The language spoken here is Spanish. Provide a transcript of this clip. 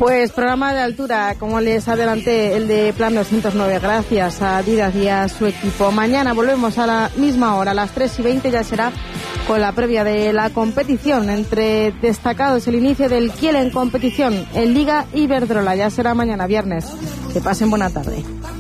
Pues programa de altura, como les adelanté, el de Plan 209, gracias a Díaz y a su equipo. Mañana volvemos a la misma hora, a las 3:20, ya será con la previa de la competición. Entre destacados, el inicio del Kiel en competición en Liga Iberdrola, ya será mañana viernes. Que pasen buena tarde.